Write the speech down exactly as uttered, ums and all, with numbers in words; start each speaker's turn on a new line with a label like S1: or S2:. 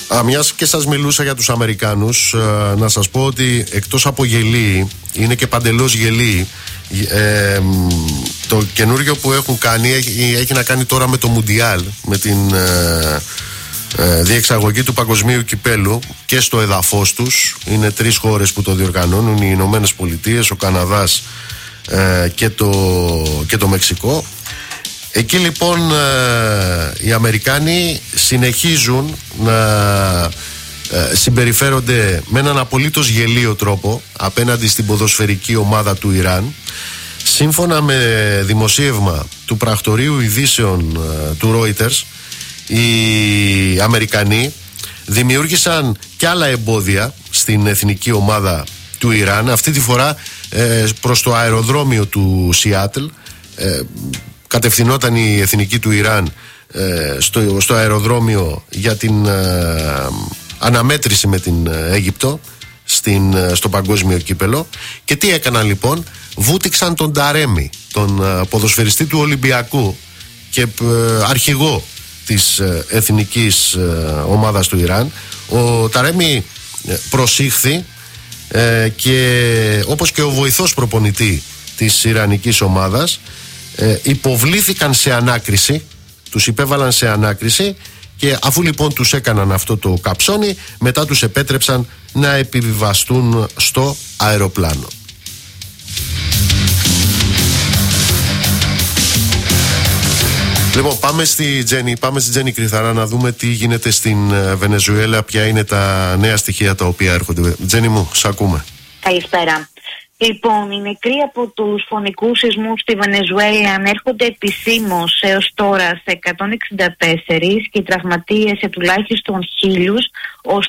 S1: Α, μιας και σας μιλούσα για τους Αμερικάνους, ε, να σας πω ότι εκτός από γελοί, είναι και παντελώς γελοί. Ε, το καινούργιο που έχουν κάνει έχει, έχει να κάνει τώρα με το Μουντιάλ, με την ε, ε, διεξαγωγή του παγκοσμίου κυπέλου και στο εδαφός τους. Είναι τρεις χώρες που το διοργανώνουν, οι Ηνωμένες Πολιτείες, ο Καναδάς ε, και, το, και το Μεξικό. Εκεί λοιπόν ε, οι Αμερικάνοι συνεχίζουν να ε, συμπεριφέρονται με έναν απολύτως γελίο τρόπο απέναντι στην ποδοσφαιρική ομάδα του Ιράν. Σύμφωνα με δημοσίευμα του πρακτορείου ειδήσεων ε, του Reuters, οι Αμερικανοί δημιούργησαν και άλλα εμπόδια στην εθνική ομάδα του Ιράν, αυτή τη φορά ε, προς το αεροδρόμιο του Σιάτλ. ε, Κατευθυνόταν η εθνική του Ιράν ε, στο, στο αεροδρόμιο για την ε, αναμέτρηση με την Αίγυπτο στην, στο παγκόσμιο κύπελο. Και τι έκαναν λοιπόν? Βούτυξαν τον Ταρέμι, τον ε, ποδοσφαιριστή του Ολυμπιακού και ε, αρχηγό της ε, εθνικής ε, ομάδας του Ιράν. Ο Ταρέμι ε, προσήχθη ε, και όπως και ο βοηθός προπονητή της ιρανικής ομάδας Ε, υποβλήθηκαν σε ανάκριση, τους υπέβαλαν σε ανάκριση, και αφού λοιπόν τους έκαναν αυτό το καψόνι, μετά τους επέτρεψαν να επιβιβαστούν στο αεροπλάνο. Λοιπόν, πάμε στη Τζέννη, πάμε στη Τζέννη Κρυθαρά να δούμε τι γίνεται στην Βενεζουέλα, ποια είναι τα νέα στοιχεία τα οποία έρχονται. Τζέννη μου, σ' ακούμε.
S2: Καλησπέρα. Λοιπόν, οι νεκροί από τους φωνικούς σεισμούς στη Βενεζουέλα ανέρχονται επισήμως έως τώρα σε εκατόν εξήντα τέσσερα και οι τραυματίες σε τουλάχιστον χίλιους, ώστε